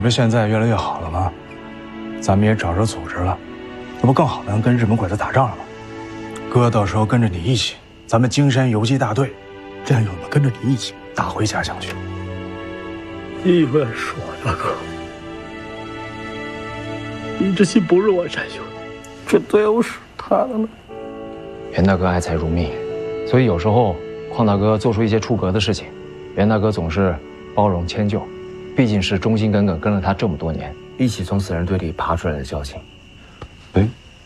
不是现在越来越好了吗？咱们也找着组织了，那不更好的能跟日本鬼子打仗了吗？哥到时候跟着你一起，咱们京山游击大队战友们跟着你一起打回家乡去。 医院是我大哥，李志新不是我战友，这队伍是他的了。 袁大哥爱财如命，所以有时候邝大哥做出一些出格的事情，袁大哥总是包容迁就，毕竟是忠心耿耿跟了他这么多年，一起从死人堆里爬出来的交情。 哎，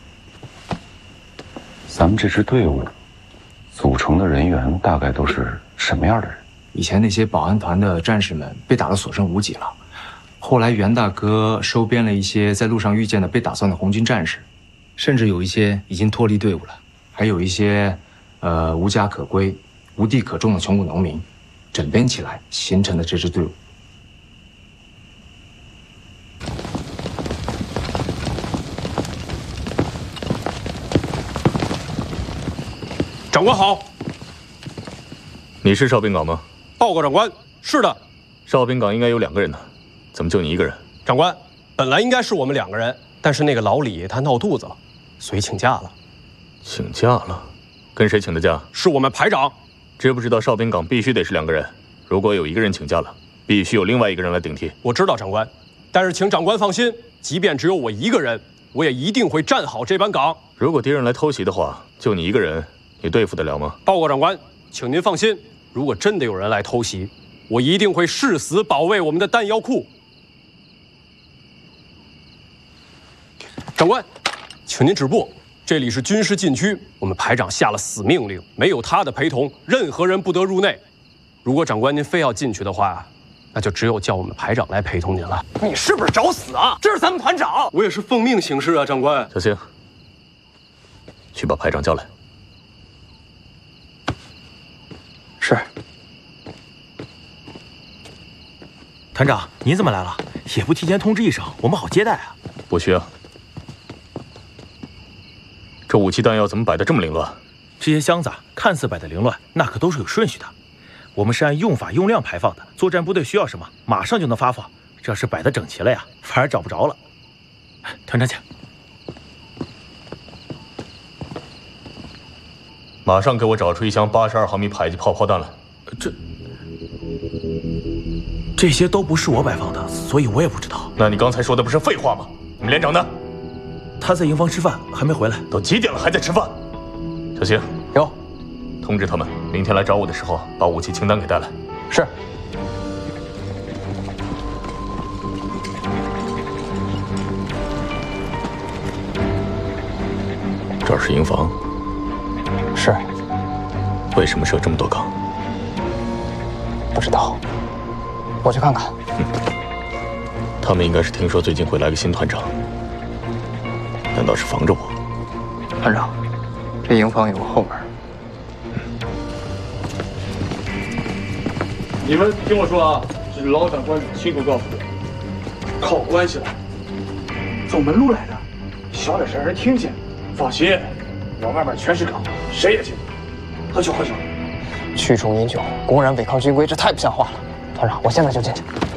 咱们这支队伍组成的人员大概都是什么样的人？ 以前那些保安团的战士们被打得所剩无几了，后来袁大哥收编了一些在路上遇见的被打伤的红军战士，甚至有一些已经脱离队伍了，还有一些无家可归、无地可种的穷苦农民，整编起来形成的这支队伍。 长官好， 你是哨兵岗吗？ 报告长官，是的。 哨兵岗应该有2个人呢，怎么就你1个人？ 长官，本来应该是我们2个人，但是那个老李他闹肚子了，所以请假了。 请假了？跟谁请的假？ 是我们排长。 知不知道哨兵岗必须得是2个人？如果有1个人请假了，必须有另外1个人来顶替。 我知道长官，但是请长官放心，即便只有我1个人，我也一定会站好这班岗。 如果敌人来偷袭的话，就你1个人，你对付得了吗？ 报告长官，请您放心，如果真的有人来偷袭，我一定会誓死保卫我们的弹药库。长官，请您止步，这里是军事禁区，我们排长下了死命令，没有他的陪同，任何人不得入内。如果长官您非要进去的话，那就只有叫我们排长来陪同您了。你是不是找死啊？这是咱们团长，我也是奉命行事啊，长官。 小星，去把排长叫来。 是。 团长，您怎么来了？也不提前通知一声，我们好接待啊。 不需要。这武器弹药怎么摆得这么凌乱？ 这些箱子看似摆得凌乱，那可都是有顺序的。我们是按用法用量排放的，作战部队需要什么，马上就能发放。这要是摆得整齐了呀，反而找不着了。团长请。 马上给我找出1箱82毫米迫击炮炮弹来。 这些都不是我摆放的，所以我也不知道。 那你刚才说的不是废话吗？你们连长呢？ 他在营房吃饭，还没回来。 都几点了，还在吃饭？小星， 有。 通知他们，明天来找我的时候，把武器清单给带来。 是。 这儿是营房。 是。 为什么设这么多岗？ 不知道，我去看看。 他们应该是听说最近会来个新团长，难道是防着我？ 团长，这营房有个后门。 你们听我说啊，这是老长官亲口告诉我，靠关系了。走门路来的，小点声让人听见。放心，我外面全是岗，谁也进不来。喝酒喝酒。 驱虫饮酒，公然违抗军规，这太不像话了。团长，我现在就进去。